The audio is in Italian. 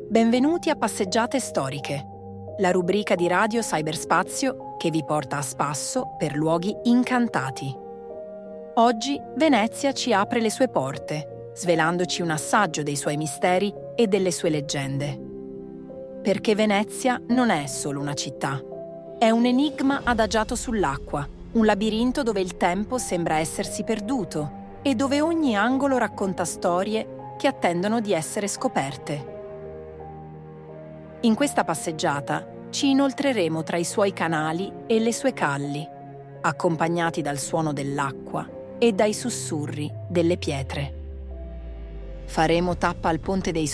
Benvenuti a Passeggiate Storiche, la rubrica di Radio Cyberspazio che vi porta a spasso per luoghi incantati. Oggi Venezia ci apre le sue porte, svelandoci un assaggio dei suoi misteri e delle sue leggende. Perché Venezia non è solo una città, è un enigma adagiato sull'acqua, un labirinto dove il tempo sembra essersi perduto e dove ogni angolo racconta storie che attendono di essere scoperte. In questa passeggiata ci inoltreremo tra i suoi canali e le sue calli, accompagnati dal suono dell'acqua e dai sussurri delle pietre. Faremo tappa al Ponte dei